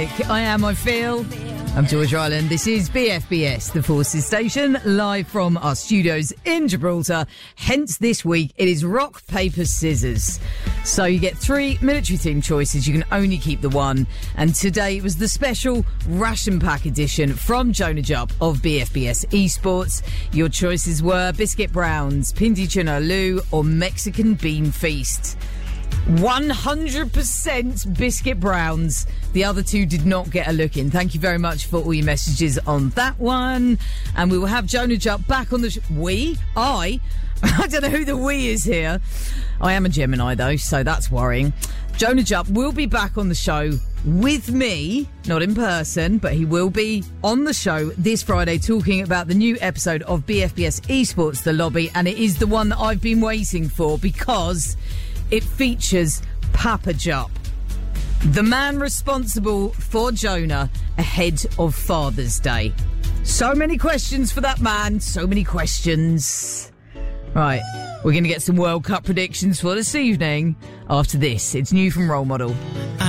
I feel. I'm George Ryland. This is BFBS, the Forces Station, live from our studios in Gibraltar. Hence, this week, it is rock, paper, scissors. So you get 3 military-themed choices. You can only keep the one. And today it was the special ration pack edition from Jonah Jupp of BFBS Esports. Your choices were Biscuit Browns, Pindi Tuna Lou, or Mexican Bean Feast. 100% Biscuit Browns. The other two did not get a look in. Thank you very much for all your messages on that one. And we will have Jonah Jupp back on the I don't know who the we is here. I am a Gemini though, so that's worrying. Jonah Jupp will be back on the show with me, not in person, but he will be on the show this Friday talking about the new episode of BFBS Esports, The Lobby, and it is the one that I've been waiting for because it features Papa Jupp, the man responsible for Jonah ahead of Father's Day. So many questions for that man, so many questions. Right, we're going to get some World Cup predictions for this evening. After this, it's new from Role Model.